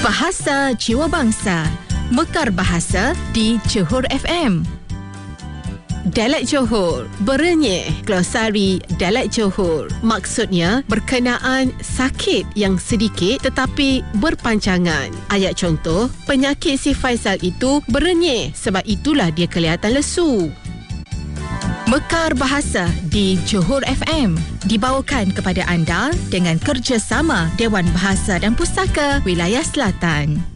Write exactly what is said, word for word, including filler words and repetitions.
Bahasa Jiwa Bangsa. Mekar bahasa di Johor F M. Dialek Johor, berenyih, glosari dialek Johor. Maksudnya berkenaan sakit yang sedikit tetapi berpanjangan. Ayat contoh, penyakit si Faisal itu berenyih, sebab itulah dia kelihatan lesu. Mekar bahasa di Johor F M dibawakan kepada anda dengan kerjasama Dewan Bahasa dan Pustaka Wilayah Selatan.